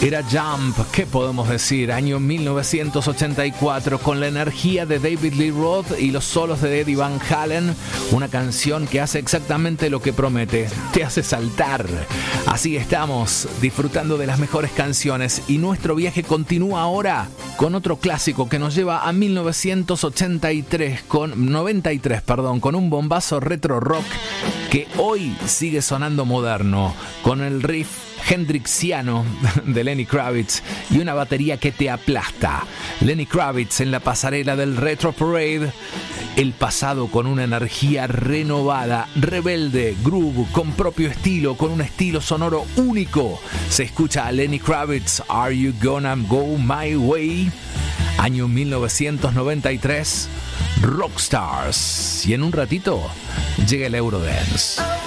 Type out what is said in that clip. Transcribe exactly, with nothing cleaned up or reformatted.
Era Jump, ¿qué podemos decir? Año mil novecientos ochenta y cuatro, con la energía de David Lee Roth y los solos de Eddie Van Halen, una canción que hace exactamente lo que promete, te hace saltar. Así estamos, disfrutando de las mejores canciones, y nuestro viaje continúa ahora con otro clásico que nos lleva a mil novecientos ochenta y tres, con noventa y tres, perdón, con un bombazo retro rock que hoy sigue sonando moderno, con el riff hendrixiano de Lenny Kravitz y una batería que te aplasta. Lenny Kravitz en la pasarela del Retro Parade, el pasado con una energía renovada, rebelde, groove, con propio estilo, con un estilo sonoro único. Se escucha a Lenny Kravitz, Are You Gonna Go My Way? Año mil novecientos noventa y tres, Rockstars. Y en un ratito llega el Eurodance.